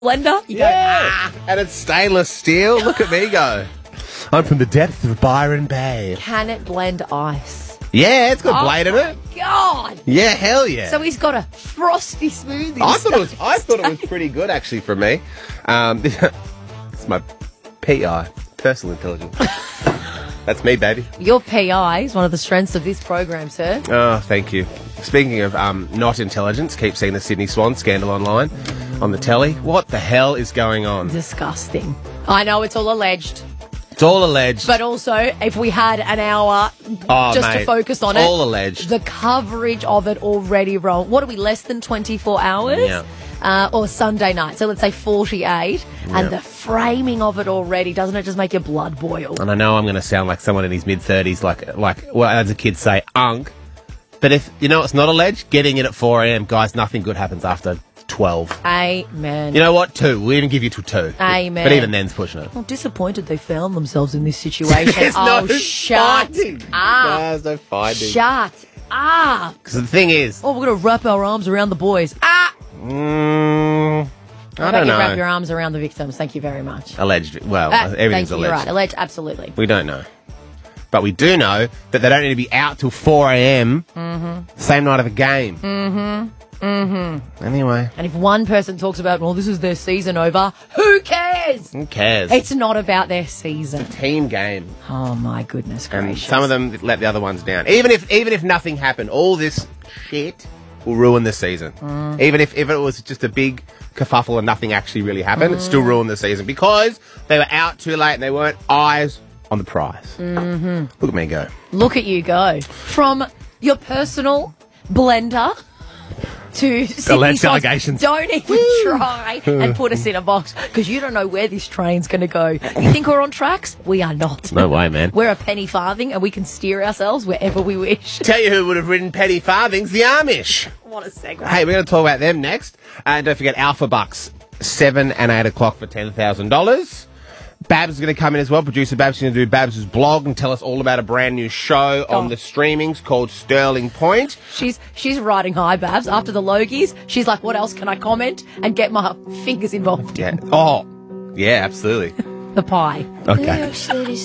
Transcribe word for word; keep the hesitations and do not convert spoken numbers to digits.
blender. You Yeah, go, ah. and it's stainless steel. Look at me go. I'm from the depths of Byron Bay. Can it blend ice? Yeah, it's got Oh blade in my it. God. Yeah, hell yeah. So he's got a frosty smoothie. I thought it was. I thought it was pretty good actually for me. Um, it's my P I, personal intelligence. That's me, baby. Your P I is one of the strengths of this program, sir. Oh, thank you. Speaking of um, not intelligence, keep seeing the Sydney Swan scandal online on the telly. What the hell is going on? Disgusting. I know it's all alleged, It's all alleged. but also if we had an hour Oh, just mate, to focus on it's it, all alleged. the coverage of it already wrong. What are we, less than twenty-four hours? Yeah. Uh, or Sunday night, so let's say forty-eight, Yeah. and the framing of it already, doesn't it just make your blood boil? And I know I'm going to sound like someone in his mid-thirties, like, like well, as the kids say, unk. But if, you know, it's not alleged, getting in at four a.m., guys, nothing good happens after twelve. Amen. You know what? Two. We even give you till two. Amen. But even then's pushing it. I'm disappointed they found themselves in this situation. There's oh, no shut finding. up. No, there's no finding. Shut up. Because the thing is, Oh, we're going to wrap our arms around the boys. Ah! mm, How I about don't you know. wrap your arms around the victims? Thank you very much. Alleged. Well, Ah, everything's thank you, alleged. you're right. Alleged, absolutely. We don't know. But we do know that they don't need to be out till four a.m. Mm-hmm. Same night of a game. Mm-hmm. Mm-hmm. Anyway. And if one person talks about, well, this is their season over, who cares? Who cares? It's not about their season. Team game. Oh, my goodness And gracious. some of them let the other ones down. Even if even if nothing happened, all this shit will ruin the season. Mm. Even if, if it was just a big kerfuffle and nothing actually really happened, Mm. it still ruined the season because they were out too late and they weren't eyes on the prize. Mm-hmm. Look at me go. Look at you go. From your personal blender to Sydney Alleged Swans. allegations. Don't even try and put us in a box because you don't know where this train's going to go. You think we're on tracks? We are not. No way, man. We're a penny farthing and we can steer ourselves wherever we wish. Tell you who would have ridden penny farthings, the Amish. What a segue. Hey, we're going to talk about them next. And don't forget Alpha Bucks, seven and eight o'clock for ten thousand dollars. Babs is going to come in as well. Producer Babs is going to do Babs' blog and tell us all about a brand new show Oh. on the streamings called Sterling Point. She's she's riding high, Babs. After the Logies, she's like, what else can I comment and get my fingers involved Yeah. in? Oh, yeah, absolutely. The pie. Okay.